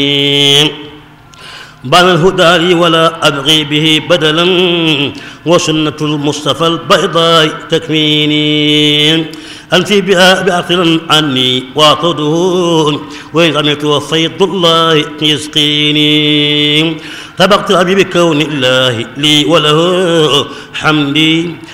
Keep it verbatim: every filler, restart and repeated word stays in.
بان الهدى لي ولا أبغي به بدلا وسنة المصطفى البيضاء تكفيني أنفي بها بعقلا عني واعتده وإن عملت وفيض الله يسقيني سبقت أبي بكون الله لي وله حمدي